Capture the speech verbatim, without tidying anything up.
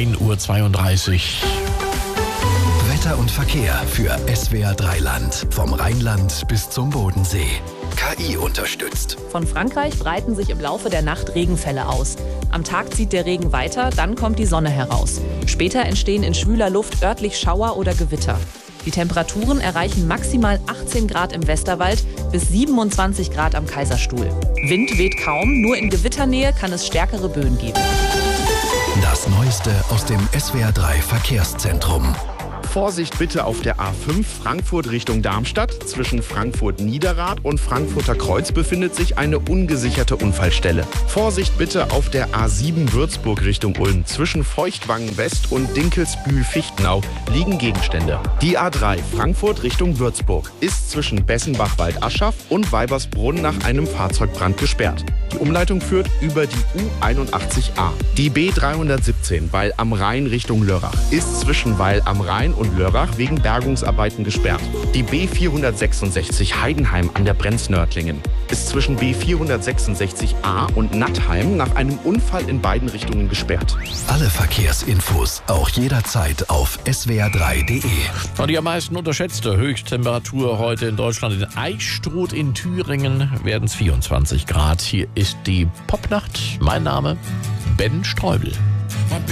ein Uhr zweiunddreißig. Wetter und Verkehr für S W R drei Land. Vom Rheinland bis zum Bodensee. K I unterstützt. Von Frankreich breiten sich im Laufe der Nacht Regenfälle aus. Am Tag zieht der Regen weiter, dann kommt die Sonne heraus. Später entstehen in schwüler Luft örtlich Schauer oder Gewitter. Die Temperaturen erreichen maximal achtzehn Grad im Westerwald bis siebenundzwanzig Grad am Kaiserstuhl. Wind weht kaum, nur in Gewitternähe kann es stärkere Böen geben. Das Neueste aus dem S W R drei Verkehrszentrum. Vorsicht bitte auf der A fünf Frankfurt Richtung Darmstadt. Zwischen Frankfurt-Niederrad und Frankfurter Kreuz befindet sich eine ungesicherte Unfallstelle. Vorsicht bitte auf der A sieben Würzburg Richtung Ulm. Zwischen Feuchtwangen West und Dinkelsbühl-Fichtenau liegen Gegenstände. Die A drei Frankfurt Richtung Würzburg ist zwischen Bessenbach-Waldaschaf und Weibersbrunn nach einem Fahrzeugbrand gesperrt. Die Umleitung führt über die U einundachtzig A. Die B dreihundertsiebzehn Weil am Rhein Richtung Lörrach ist zwischen Weil am Rhein und Lörrach wegen Bergungsarbeiten gesperrt. Die B vierhundertsechsundsechzig Heidenheim an der Brenz-Nördlingen ist zwischen B vierhundertsechsundsechzig A und Nattheim nach einem Unfall in beiden Richtungen gesperrt. Alle Verkehrsinfos auch jederzeit auf S W R drei Punkt D E. Und die am meisten unterschätzte Höchsttemperatur heute in Deutschland. In Eichstruth in Thüringen werden es vierundzwanzig Grad. Hier ist die Popnacht. Mein Name Ben Streubel.